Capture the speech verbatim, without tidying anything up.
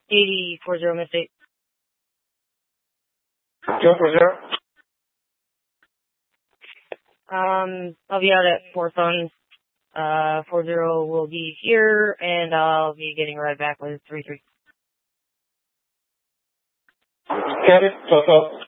eighty four zero Midstate. Joe four zero. Um, I'll be out at Four Sons. Uh, four zero will be here, and I'll be getting right back with three three. Got it. So, so.